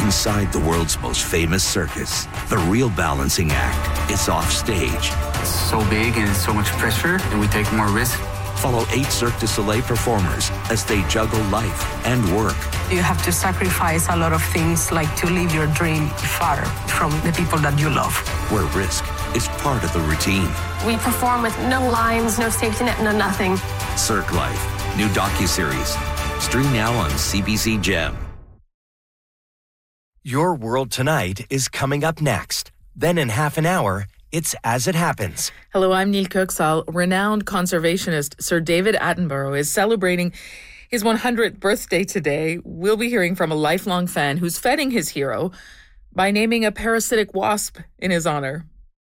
inside the world's most famous circus. The real balancing act is off stage. It's so big and it's so much pressure that we take more risk. Follow 8 Cirque du Soleil performers as they juggle life and work. You have to sacrifice a lot of things, like to live your dream far from the people that you love. Where risk is part of the routine. We perform with no lines, no safety net, no nothing. Cirque Life, new docuseries. Stream now on CBC Gem. Your World Tonight is coming up next. Then in half an hour, it's As It Happens. Hello, I'm Neil Kirksall. Renowned conservationist Sir David Attenborough is celebrating his 100th birthday today. We'll be hearing from a lifelong fan who's feting his hero by naming a parasitic wasp in his honor.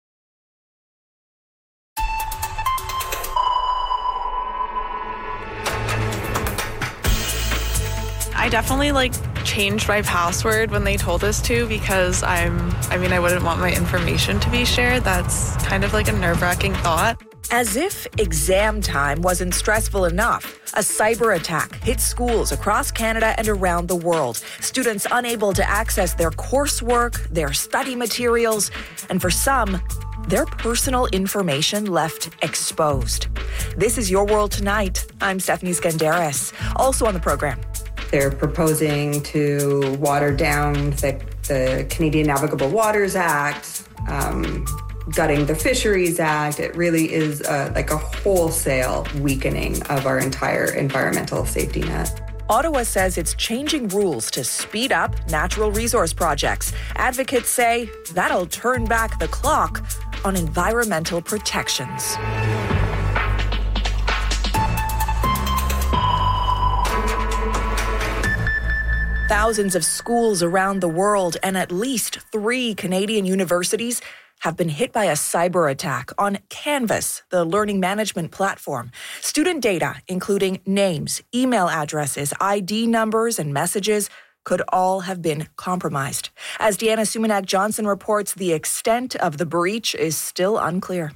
I definitely changed my password when they told us to, because I wouldn't want my information to be shared. That's kind of like a nerve-wracking thought. As if exam time wasn't stressful enough, a cyber attack hit schools across Canada and around the world. Students unable to access their coursework, their study materials, and for some, their personal information left exposed. This is Your World Tonight. I'm Stephanie Skandaris. Also on the program, they're proposing to water down the Canadian Navigable Waters Act, gutting the Fisheries Act. It really is a wholesale weakening of our entire environmental safety net. Ottawa says it's changing rules to speed up natural resource projects. Advocates say that'll turn back the clock on environmental protections. Thousands of schools around the world and at least 3 Canadian universities have been hit by a cyber attack on Canvas, the learning management platform. Student data, including names, email addresses, ID numbers, and messages, could all have been compromised. As Deanna Sumanak-Johnson reports, the extent of the breach is still unclear.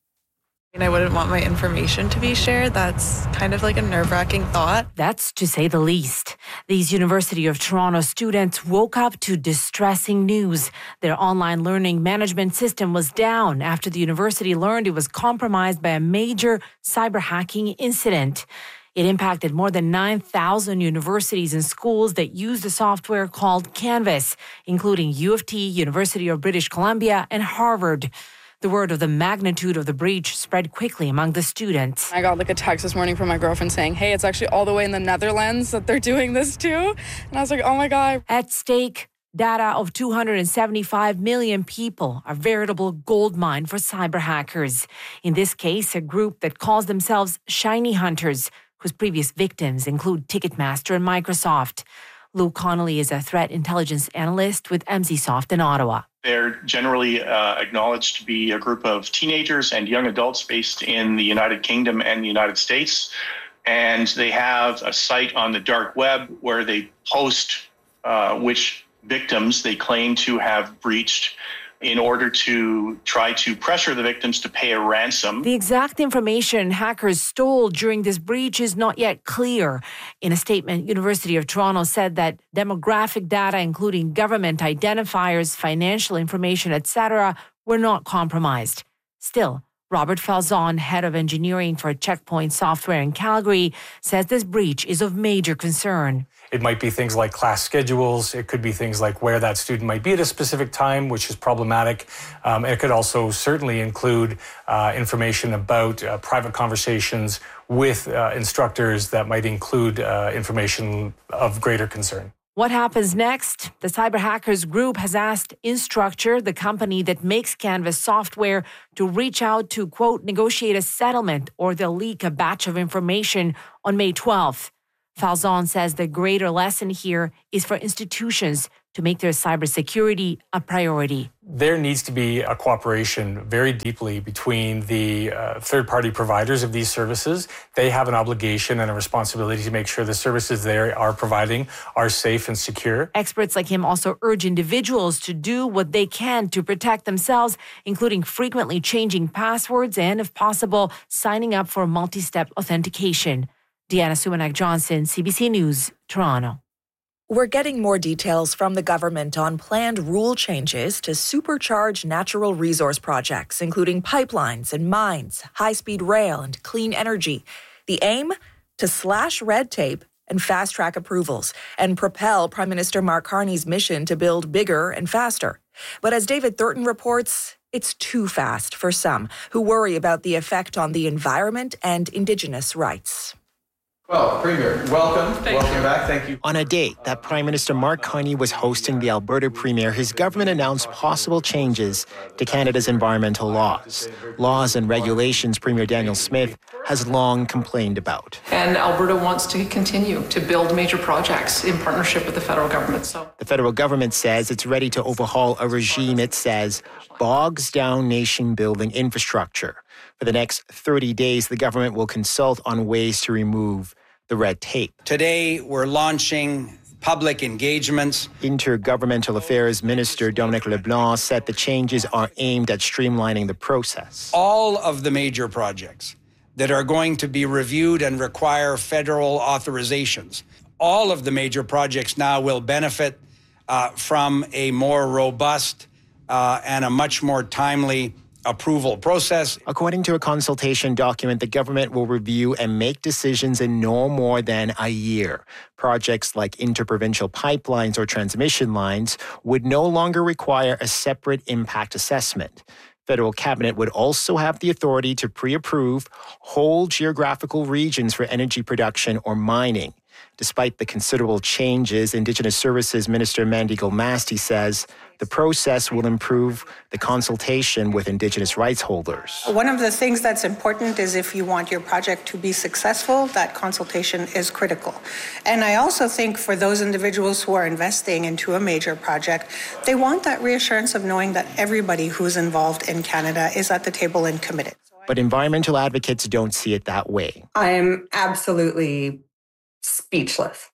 I wouldn't want my information to be shared. That's kind of like a nerve-wracking thought. That's to say the least. These University of Toronto students woke up to distressing news. Their online learning management system was down after the university learned it was compromised by a major cyber hacking incident. It impacted more than 9,000 universities and schools that use the software called Canvas, including U of T, University of British Columbia, and Harvard. The word of the magnitude of the breach spread quickly among the students. I got a text this morning from my girlfriend saying, hey, it's actually all the way in the Netherlands that they're doing this too. And I was like, oh my God. At stake, data of 275 million people, a veritable goldmine for cyber hackers. In this case, a group that calls themselves Shiny Hunters, whose previous victims include Ticketmaster and Microsoft. Lou Connolly is a threat intelligence analyst with MZSoft in Ottawa. They're generally acknowledged to be a group of teenagers and young adults based in the United Kingdom and the United States. And they have a site on the dark web where they post which victims they claim to have breached in order to try to pressure the victims to pay a ransom. The exact information hackers stole during this breach is not yet clear. In a statement, University of Toronto said that demographic data, including government identifiers, financial information, etc., were not compromised. Still, Robert Falzon, head of engineering for Checkpoint Software in Calgary, says this breach is of major concern. It might be things like class schedules. It could be things like where that student might be at a specific time, which is problematic. It could also certainly include information about private conversations with instructors that might include information of greater concern. What happens next? The cyber hackers group has asked Instructure, the company that makes Canvas software, to reach out to, quote, negotiate a settlement or they'll leak a batch of information on May 12th. Falzon says the greater lesson here is for institutions to make their cybersecurity a priority. There needs to be a cooperation very deeply between the third-party providers of these services. They have an obligation and a responsibility to make sure the services they are providing are safe and secure. Experts like him also urge individuals to do what they can to protect themselves, including frequently changing passwords and, if possible, signing up for multi-step authentication. Deanna Sumanak-Johnson, CBC News, Toronto. We're getting more details from the government on planned rule changes to supercharge natural resource projects, including pipelines and mines, high-speed rail, and clean energy. The aim? To slash red tape and fast-track approvals and propel Prime Minister Mark Carney's mission to build bigger and faster. But as David Thurton reports, it's too fast for some who worry about the effect on the environment and Indigenous rights. Well, Premier, welcome. Welcome back. Thank you. On a date that Prime Minister Mark Carney was hosting the Alberta Premier, his government announced possible changes to Canada's environmental laws. Laws and regulations Premier Daniel Smith has long complained about. And Alberta wants to continue to build major projects in partnership with the federal government. The federal government says it's ready to overhaul a regime it says bogs down nation-building infrastructure. For the next 30 days, the government will consult on ways to remove the red tape. Today, we're launching public engagements. Intergovernmental Affairs Minister Dominic LeBlanc said the changes are aimed at streamlining the process. All of the major projects that are going to be reviewed and require federal authorizations, all of the major projects now will benefit from a more robust and a much more timely approval process. According to a consultation document, the government will review and make decisions in no more than a year. Projects like interprovincial pipelines or transmission lines would no longer require a separate impact assessment. Federal cabinet would also have the authority to pre-approve whole geographical regions for energy production or mining. Despite the considerable changes, Indigenous Services Minister Mandy Gulmasti says the process will improve the consultation with Indigenous rights holders. One of the things that's important is if you want your project to be successful, that consultation is critical. And I also think for those individuals who are investing into a major project, they want that reassurance of knowing that everybody who's involved in Canada is at the table and committed. But environmental advocates don't see it that way. I am absolutely speechless,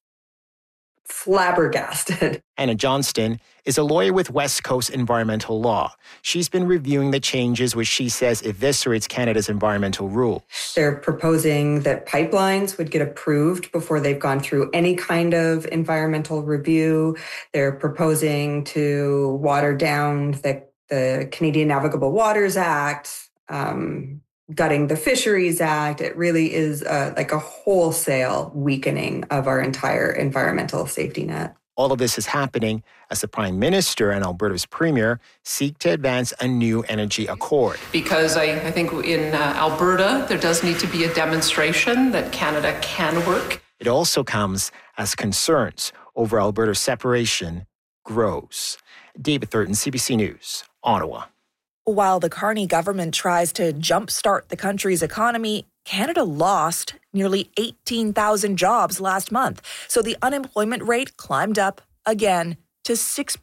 flabbergasted. Anna Johnston is a lawyer with West Coast Environmental Law. She's been reviewing the changes which she says eviscerates Canada's environmental rules. They're proposing that pipelines would get approved before they've gone through any kind of environmental review. They're proposing to water down the Canadian Navigable Waters Act, gutting the Fisheries Act. It really is like a wholesale weakening of our entire environmental safety net. All of this is happening as the Prime Minister and Alberta's Premier seek to advance a new energy accord. Because I think in Alberta, there does need to be a demonstration that Canada can work. It also comes as concerns over Alberta's separation grows. David Thurton, CBC News, Ottawa. While the Carney government tries to jumpstart the country's economy, Canada lost nearly 18,000 jobs last month. So the unemployment rate climbed up again to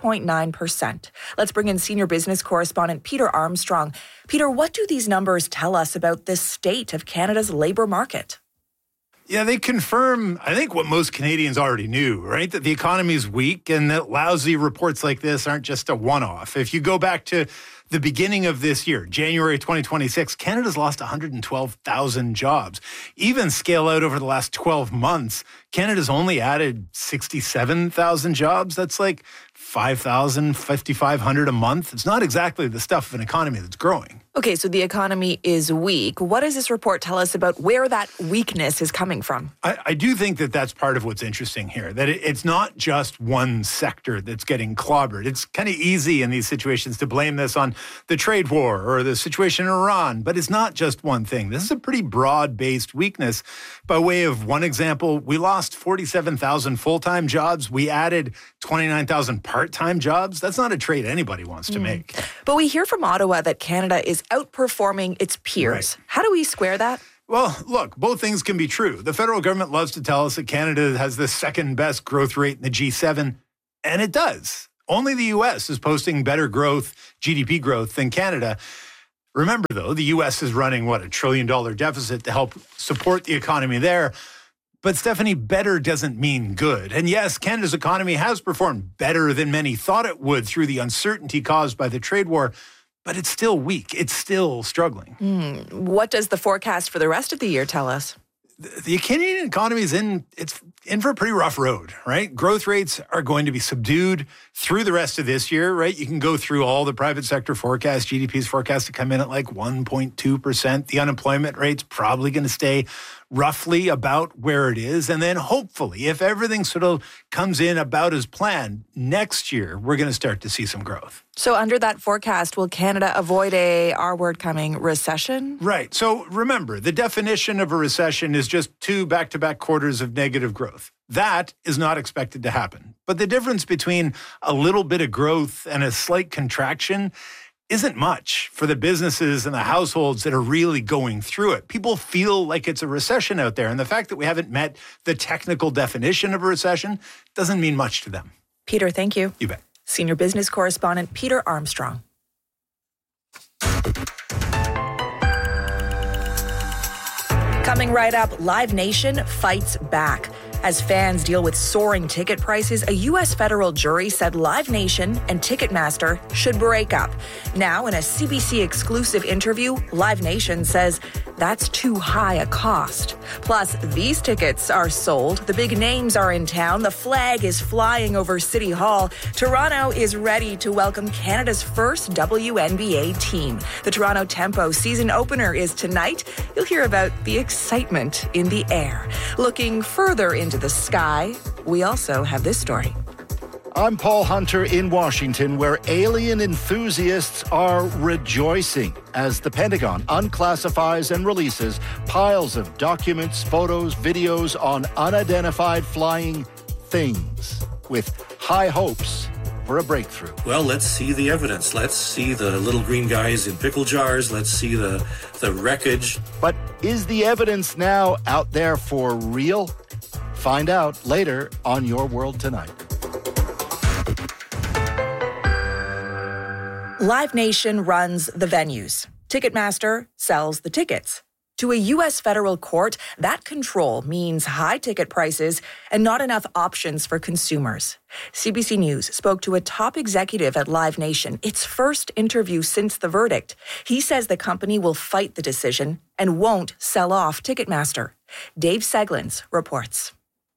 6.9%. Let's bring in senior business correspondent Peter Armstrong. Peter, what do these numbers tell us about the state of Canada's labor market? Yeah, they confirm, I think, what most Canadians already knew, right? That the economy is weak and that lousy reports like this aren't just a one-off. If you go back to the beginning of this year, January 2026, Canada's lost 112,000 jobs. Even scale out over the last 12 months, Canada's only added 67,000 jobs. That's like 5,000, 5,500 a month. It's not exactly the stuff of an economy that's growing. Okay, so the economy is weak. What does this report tell us about where that weakness is coming from? I do think that that's part of what's interesting here, that it's not just one sector that's getting clobbered. It's kind of easy in these situations to blame this on the trade war or the situation in Iran, but it's not just one thing. This is a pretty broad-based weakness. By way of one example, we lost 47,000 full-time jobs. We added 29,000 part-time jobs. That's not a trade anybody wants to make. But we hear from Ottawa that Canada is outperforming its peers. Right. How do we square that? Well, look, both things can be true. The federal government loves to tell us that Canada has the second best growth rate in the G7, and it does. Only the U.S. is posting better growth, GDP growth, than Canada. Remember, though, the U.S. is running, $1 trillion deficit to help support the economy there. But, Stephanie, better doesn't mean good. And yes, Canada's economy has performed better than many thought it would through the uncertainty caused by the trade war, but it's still weak. It's still struggling. What does the forecast for the rest of the year tell us? the Canadian economy is in for a pretty rough road, right? Growth rates are going to be subdued through the rest of this year, right? You can go through all the private sector forecasts. GDP's forecast to come in at like 1.2%. The unemployment rate's probably going to stay roughly about where it is. And then hopefully, if everything sort of comes in about as planned, next year, we're going to start to see some growth. So under that forecast, will Canada avoid a R-word coming recession? Right. So remember, the definition of a recession is just 2 back-to-back quarters of negative growth. That is not expected to happen. But the difference between a little bit of growth and a slight contraction isn't much for the businesses and the households that are really going through it. People feel like it's a recession out there. And the fact that we haven't met the technical definition of a recession doesn't mean much to them. Peter, thank you. You bet. Senior business correspondent Peter Armstrong. Coming right up, Live Nation fights back. As fans deal with soaring ticket prices, a U.S. federal jury said Live Nation and Ticketmaster should break up. Now, in a CBC exclusive interview, Live Nation says that's too high a cost. Plus, these tickets are sold. The big names are in town. The flag is flying over City Hall. Toronto is ready to welcome Canada's first WNBA team. The Toronto Tempo season opener is tonight. You'll hear about the excitement in the air. Looking further into the sky, we also have this story. I'm Paul Hunter in Washington, where alien enthusiasts are rejoicing as the Pentagon unclassifies and releases piles of documents, photos, videos on unidentified flying things with high hopes for a breakthrough. Well, let's see the evidence. Let's see the little green guys in pickle jars. Let's see the wreckage. But is the evidence now out there for real? Find out later on Your World Tonight. Live Nation runs the venues. Ticketmaster sells the tickets. To a U.S. federal court, that control means high ticket prices and not enough options for consumers. CBC News spoke to a top executive at Live Nation, its first interview since the verdict. He says the company will fight the decision and won't sell off Ticketmaster. Dave Seglins reports.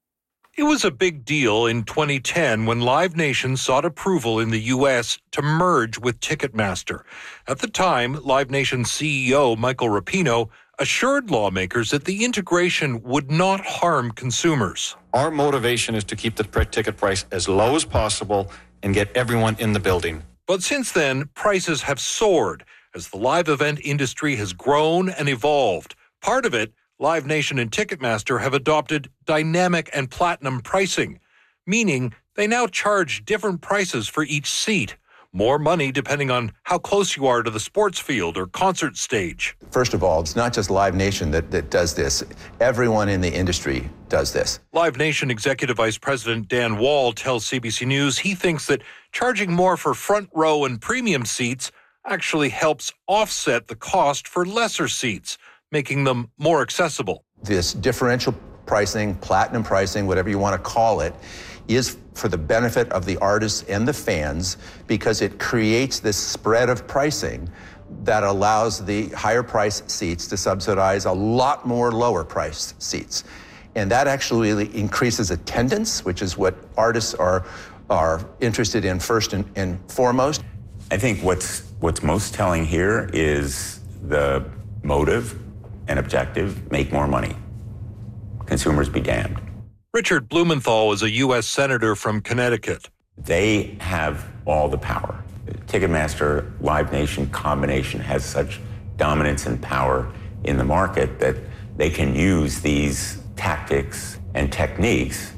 It was a big deal in 2010 when Live Nation sought approval in the U.S. to merge with Ticketmaster. At the time, Live Nation CEO Michael Rapino assured lawmakers that the integration would not harm consumers. Our motivation is to keep the ticket price as low as possible and get everyone in the building. But since then, prices have soared as the live event industry has grown and evolved. Part of it, Live Nation and Ticketmaster have adopted dynamic and platinum pricing, meaning they now charge different prices for each seat. More money depending on how close you are to the sports field or concert stage. First of all, it's not just Live Nation that does this. Everyone in the industry does this. Live Nation Executive Vice President Dan Wall tells CBC News he thinks that charging more for front row and premium seats actually helps offset the cost for lesser seats, making them more accessible. This differential pricing, platinum pricing, whatever you want to call it, is for the benefit of the artists and the fans because it creates this spread of pricing that allows the higher price seats to subsidize a lot more lower priced seats. And that actually increases attendance, which is what artists are interested in first and foremost. I think what's most telling here is the motive and objective: make more money. Consumers be damned. Richard Blumenthal is a U.S. Senator from Connecticut. They have all the power. Ticketmaster, Live Nation combination has such dominance and power in the market that they can use these tactics and techniques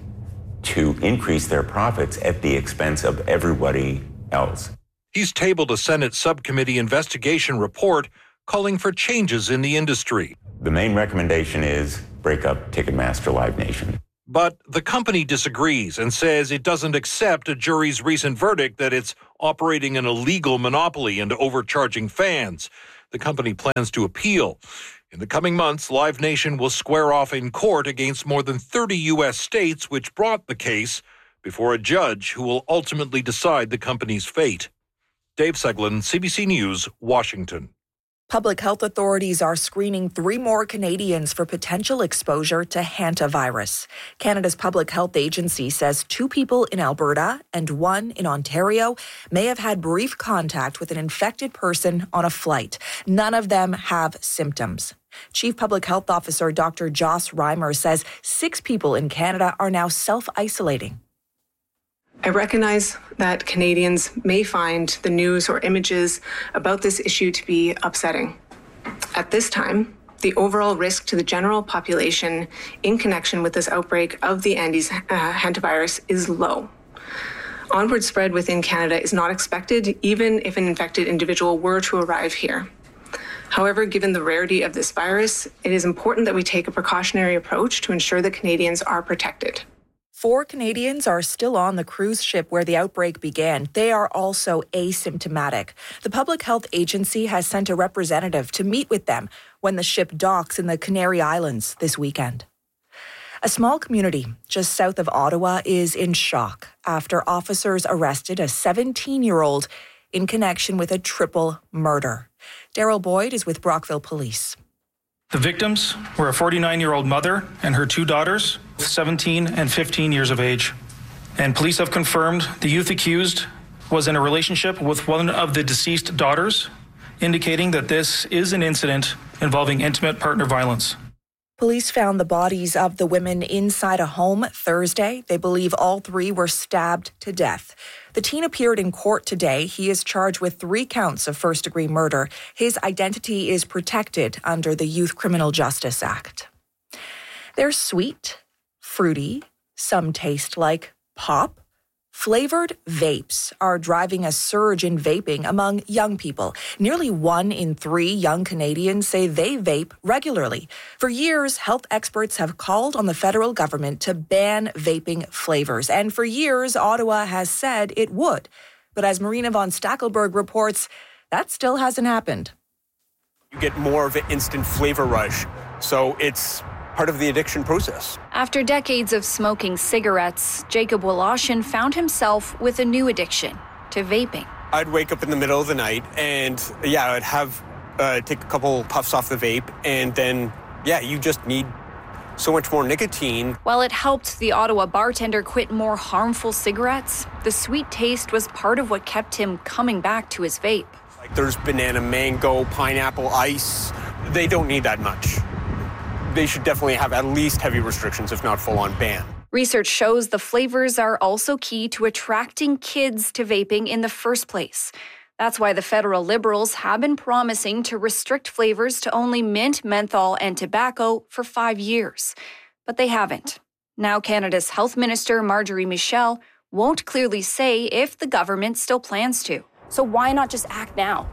to increase their profits at the expense of everybody else. He's tabled a Senate subcommittee investigation report calling for changes in the industry. The main recommendation is break up Ticketmaster Live Nation. But the company disagrees and says it doesn't accept a jury's recent verdict that it's operating an illegal monopoly and overcharging fans. The company plans to appeal. In the coming months, Live Nation will square off in court against more than 30 U.S. states which brought the case before a judge who will ultimately decide the company's fate. Dave Seglin, CBC News, Washington. Public health authorities are screening 3 more Canadians for potential exposure to hantavirus. Canada's Public Health Agency says 2 people in Alberta and 1 in Ontario may have had brief contact with an infected person on a flight. None of them have symptoms. Chief Public Health Officer Dr. Joss Reimer says 6 people in Canada are now self-isolating. I recognize that Canadians may find the news or images about this issue to be upsetting. At this time, the overall risk to the general population in connection with this outbreak of the Andes hantavirus is low. Onward spread within Canada is not expected, even if an infected individual were to arrive here. However, given the rarity of this virus, it is important that we take a precautionary approach to ensure that Canadians are protected. 4 Canadians are still on the cruise ship where the outbreak began. They are also asymptomatic. The Public Health Agency has sent a representative to meet with them when the ship docks in the Canary Islands this weekend. A small community just south of Ottawa is in shock after officers arrested a 17-year-old in connection with a triple murder. Daryl Boyd is with Brockville Police. The victims were a 49-year-old mother and her 2 daughters, 17 and 15 years of age. And police have confirmed the youth accused was in a relationship with one of the deceased daughters, indicating that this is an incident involving intimate partner violence. Police found the bodies of the women inside a home Thursday. They believe all 3 were stabbed to death. The teen appeared in court today. He is charged with 3 counts of first-degree murder. His identity is protected under the Youth Criminal Justice Act. They're sweet, fruity, some taste like pop. Flavored vapes are driving a surge in vaping among young people. Nearly 1 in 3 young Canadians say they vape regularly. For years, health experts have called on the federal government to ban vaping flavors. And for years, Ottawa has said it would. But as Marina von Stackelberg reports, that still hasn't happened. You get more of an instant flavor rush. So it's part of the addiction process. After decades of smoking cigarettes, Jacob Woloshin found himself with a new addiction to vaping. I'd wake up in the middle of the night and I'd have take a couple puffs off the vape, and then you just need so much more nicotine. While it helped the Ottawa bartender quit more harmful cigarettes, the sweet taste was part of what kept him coming back to his vape. Like there's banana, mango, pineapple, ice. They don't need that much. They should definitely have at least heavy restrictions, if not full-on ban. Research shows the flavors are also key to attracting kids to vaping in the first place. That's why the federal Liberals have been promising to restrict flavors to only mint, menthol, and tobacco for 5 years. But they haven't. Now Canada's Health Minister, Marjorie Michel, won't clearly say if the government still plans to. So why not just act now?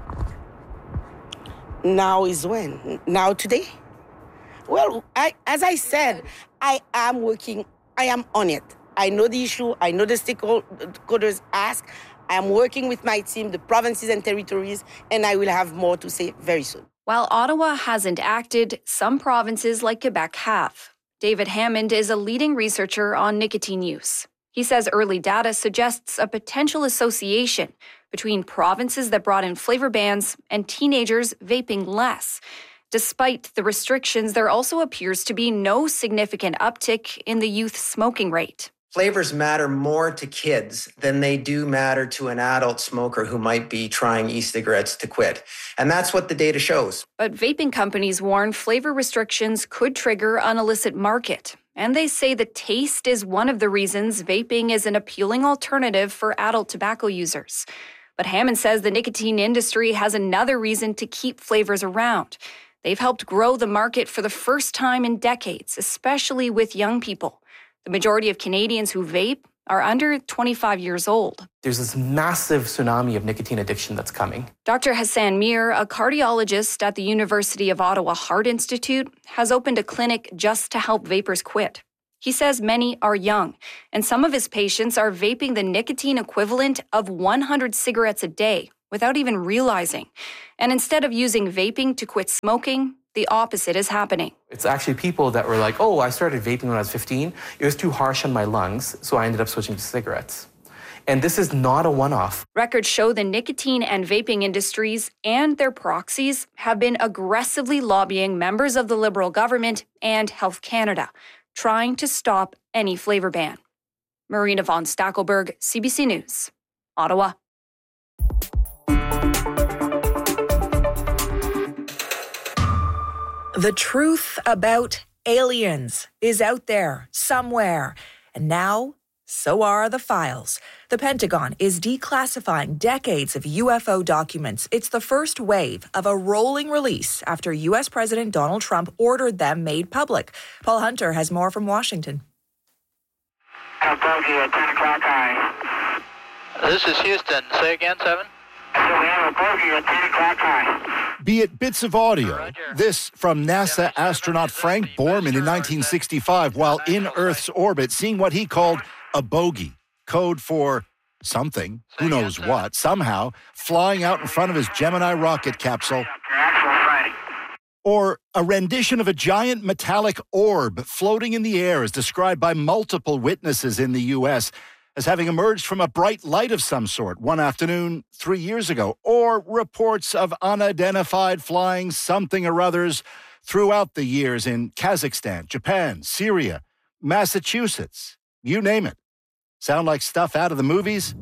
Now is when? Now today? Well, as I said, I am working. I am on it. I know the issue. I know the stakeholders ask. I am working with my team, the provinces and territories, and I will have more to say very soon. While Ottawa hasn't acted, some provinces like Quebec have. David Hammond is a leading researcher on nicotine use. He says early data suggests a potential association between provinces that brought in flavor bans and teenagers vaping less. Despite the restrictions, there also appears to be no significant uptick in the youth smoking rate. Flavors matter more to kids than they do matter to an adult smoker who might be trying e-cigarettes to quit. And that's what the data shows. But vaping companies warn flavor restrictions could trigger an illicit market. And they say the taste is one of the reasons vaping is an appealing alternative for adult tobacco users. But Hammond says the nicotine industry has another reason to keep flavors around. They've helped grow the market for the first time in decades, especially with young people. The majority of Canadians who vape are under 25 years old. There's this massive tsunami of nicotine addiction that's coming. Dr. Hassan Mir, a cardiologist at the University of Ottawa Heart Institute, has opened a clinic just to help vapers quit. He says many are young, and some of his patients are vaping the nicotine equivalent of 100 cigarettes a day without even realizing. And instead of using vaping to quit smoking, the opposite is happening. It's actually people that were like, I started vaping when I was 15. It was too harsh on my lungs, so I ended up switching to cigarettes. And this is not a one-off. Records show the nicotine and vaping industries and their proxies have been aggressively lobbying members of the Liberal government and Health Canada, trying to stop any flavor ban. Marina von Stackelberg, CBC News, Ottawa. The truth about aliens is out there somewhere, and now so are the files. The Pentagon is declassifying decades of UFO documents. It's the first wave of a rolling release after U.S. President Donald Trump ordered them made public. Paul Hunter has more from Washington. Bogey at 10 o'clock high. This is Houston. Say again, 7? So we have a bogey at 10 o'clock high. Be it bits of audio, this from NASA astronaut Frank Borman in 1965 while in Earth's orbit, seeing what he called a bogey, code for something, who knows what, somehow flying out in front of his Gemini rocket capsule. Or a rendition of a giant metallic orb floating in the air as described by multiple witnesses in the U.S. as having emerged from a bright light of some sort one afternoon 3 years ago. Or reports of unidentified flying something or others throughout the years in Kazakhstan, Japan, Syria, Massachusetts, you name it. Sound like stuff out of the movies?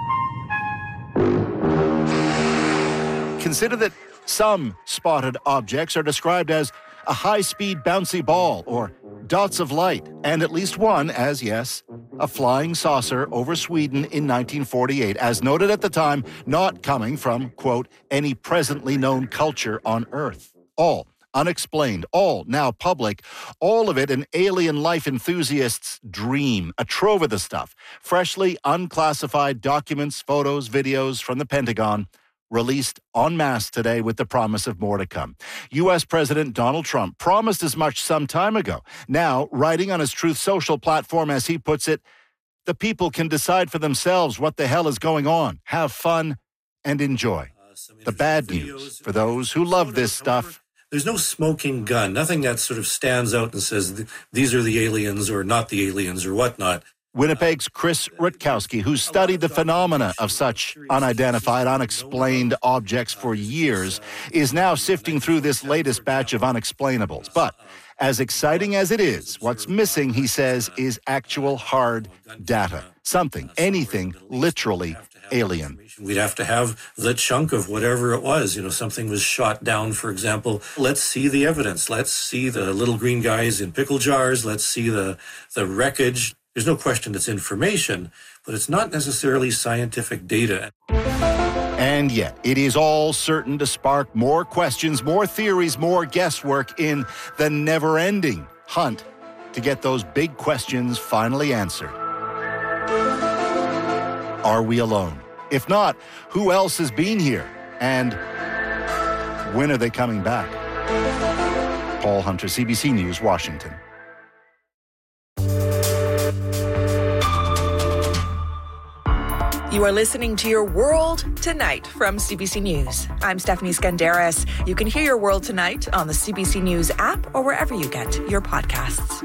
Consider that some spotted objects are described as a high-speed bouncy ball or dots of light, and at least one as, yes, a flying saucer over Sweden in 1948, as noted at the time, not coming from, quote, any presently known culture on Earth. All unexplained, all now public, all of it an alien life enthusiast's dream, a trove of the stuff, freshly unclassified documents, photos, videos from the Pentagon, released en masse today with the promise of more to come. U.S. President Donald Trump promised as much some time ago. Now, writing on his Truth Social platform, as he puts it, the people can decide for themselves what the hell is going on, have fun, and enjoy. The bad news for those who love this stuff. There's no smoking gun, nothing that sort of stands out and says these are the aliens or not the aliens or whatnot. Winnipeg's Chris Rutkowski, who studied the phenomena of such unidentified, unexplained objects for years, is now sifting through this latest batch of unexplainables. But as exciting as it is, what's missing, he says, is actual hard data. Something, anything, literally alien. We'd have to have the chunk of whatever it was. You know, something was shot down, for example. Let's see the evidence. Let's see the little green guys in pickle jars. Let's see the wreckage. There's no question it's information, but it's not necessarily scientific data. And yet, it is all certain to spark more questions, more theories, more guesswork in the never-ending hunt to get those big questions finally answered. Are we alone? If not, who else has been here? And when are they coming back? Paul Hunter, CBC News, Washington. You are listening to Your World Tonight from CBC News. I'm Stephanie Skandaris. You can hear Your World Tonight on the CBC News app or wherever you get your podcasts.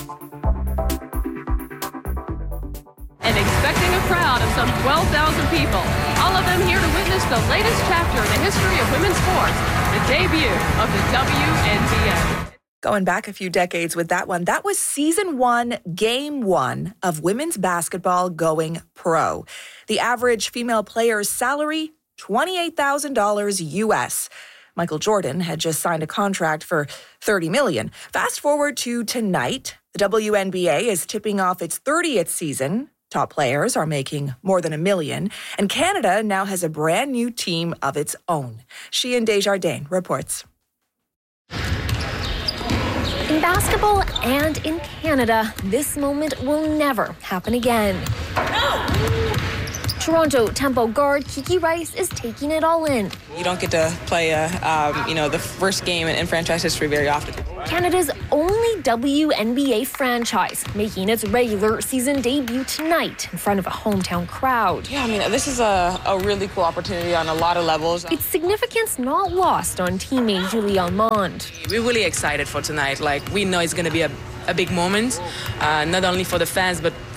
And expecting a crowd of some 12,000 people, all of them here to witness the latest chapter in the history of women's sports, the debut of the WNBA. Going back a few decades with that one, that was Season 1, Game 1 of women's basketball going pro. The average female player's salary, $28,000 US. Michael Jordan had just signed a contract for $30 million. Fast forward to tonight, the WNBA is tipping off its 30th season. Top players are making more than $1 million, and Canada now has a brand new team of its own. Sheehan Desjardins reports. In basketball and in Canada, this moment will never happen again. Toronto Tempo guard Kiki Rice is taking it all in. You don't get to play the first game in franchise history very often. Canada's only WNBA franchise making its regular season debut tonight in front of a hometown crowd. Yeah, I mean, this is a really cool opportunity on a lot of levels. Its significance not lost on teammate Julie Almond. We're really excited for tonight. Like, we know it's going to be a big moment, not only for the fans, but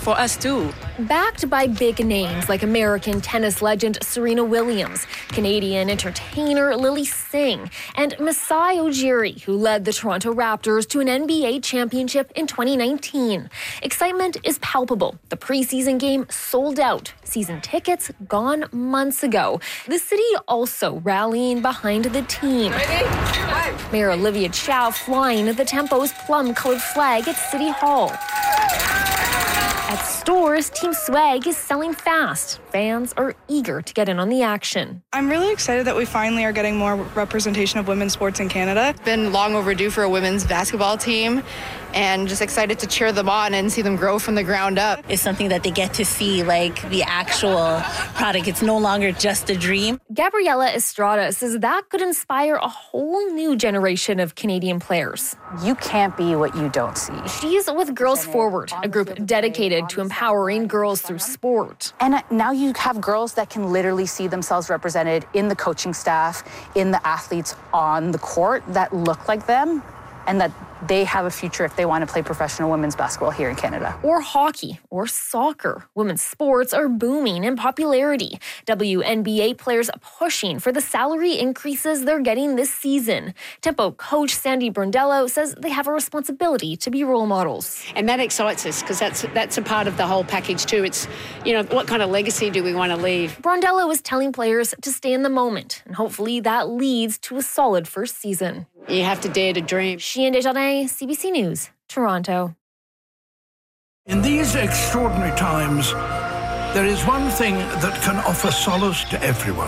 for us too. Backed by big names like American tennis legend Serena Williams, Canadian entertainer Lily Singh, and Masai Ujiri, who led the Toronto Raptors to an NBA championship in 2019. Excitement is palpable. The preseason game sold out. Season tickets gone months ago. The city also rallying behind the team. Mayor Olivia Chow flying the Tempo's plum-colored flag at City Hall. At stores, Team Swag is selling fast. Fans are eager to get in on the action. I'm really excited that we finally are getting more representation of women's sports in Canada. It's been long overdue for a women's basketball team, and just excited to cheer them on and see them grow from the ground up. It's something that they get to see, like the actual product. It's no longer just a dream. Gabriela Estrada says that could inspire a whole new generation of Canadian players. You can't be what you don't see. She's with Girls Forward, a group dedicated to empowering girls through sport. And now you have girls that can literally see themselves represented in the coaching staff, in the athletes on the court that look like them, and that they have a future if they want to play professional women's basketball here in Canada. Or hockey, or soccer. Women's sports are booming in popularity. WNBA players pushing for the salary increases they're getting this season. Tempo coach Sandy Brondello says they have a responsibility to be role models. And that excites us because that's a part of the whole package too. It's, what kind of legacy do we want to leave? Brondello is telling players to stay in the moment, and hopefully that leads to a solid first season. You have to dare to dream. Chien Desjardins, CBC News, Toronto. In these extraordinary times, there is one thing that can offer solace to everyone.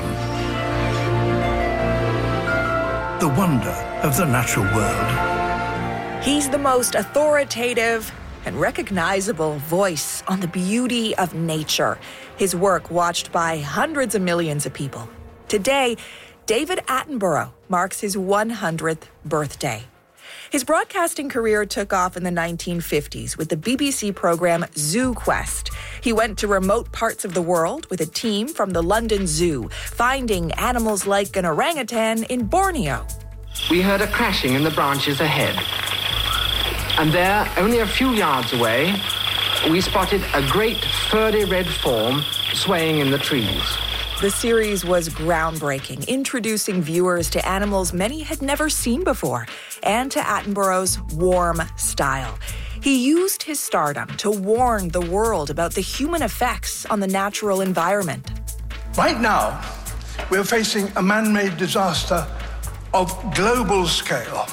The wonder of the natural world. He's the most authoritative and recognizable voice on the beauty of nature. His work watched by hundreds of millions of people. Today, David Attenborough marks his 100th birthday. His broadcasting career took off in the 1950s with the BBC program Zoo Quest. He went to remote parts of the world with a team from the London Zoo, finding animals like an orangutan in Borneo. We heard a crashing in the branches ahead. And there, only a few yards away, we spotted a great furry red form swaying in the trees. The series was groundbreaking, introducing viewers to animals many had never seen before, and to Attenborough's warm style. He used his stardom to warn the world about the human effects on the natural environment. Right now, we're facing a man-made disaster of global scale.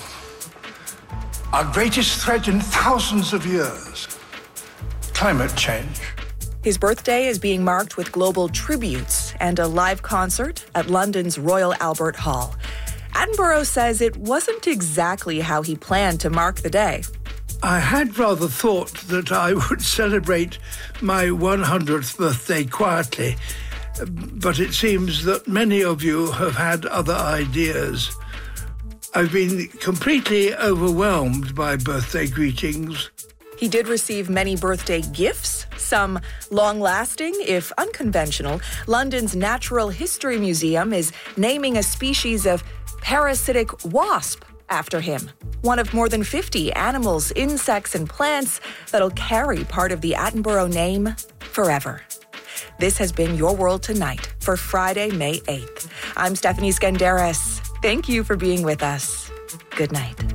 Our greatest threat in thousands of years, climate change. His birthday is being marked with global tributes and a live concert at London's Royal Albert Hall. Attenborough says it wasn't exactly how he planned to mark the day. I had rather thought that I would celebrate my 100th birthday quietly, but it seems that many of you have had other ideas. I've been completely overwhelmed by birthday greetings. He did receive many birthday gifts, some long-lasting, if unconventional. London's Natural History Museum is naming a species of parasitic wasp after him. One of more than 50 animals, insects, and plants that'll carry part of the Attenborough name forever. This has been Your World Tonight for Friday, May 8th. I'm Stephanie Skandaris. Thank you for being with us. Good night.